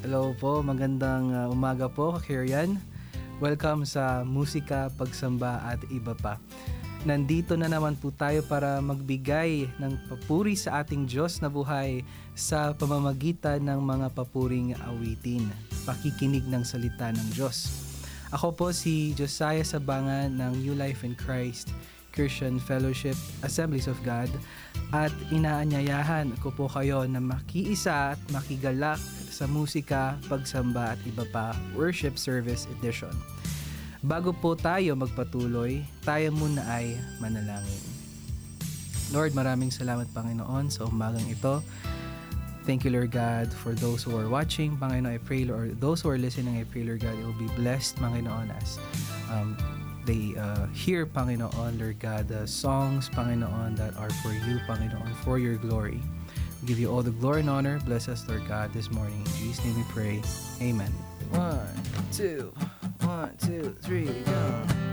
Hello po, magandang umaga po, Kakirian. Welcome sa Musika, Pagsamba at Iba Pa. Nandito na naman po tayo para magbigay ng papuri sa ating Diyos na buhay sa pamamagitan ng mga papuring awitin. Pakikinig ng salita ng Diyos. Ako po si Josiah Sabangan ng New Life in Christ Christian Fellowship Assemblies of God at inaanyayahan ko po kayo na makiisa at makigalak sa musika, pagsamba at iba pa Worship Service Edition. Bago po tayo magpatuloy, tayo muna ay manalangin. Lord, maraming salamat Panginoon sa umagang ito. Thank you, Lord God, for those who are watching. Panginoon, I pray, Lord, those who are listening, I pray, Lord God, it will be blessed, Panginoon, as they hear, Panginoon, Lord God, the songs, Panginoon, that are for you, Panginoon, for your glory. We give you all the glory and honor. Bless us, Lord God, this morning. In Jesus' name we pray. Amen. 1, 2, 1, 2, 3, go.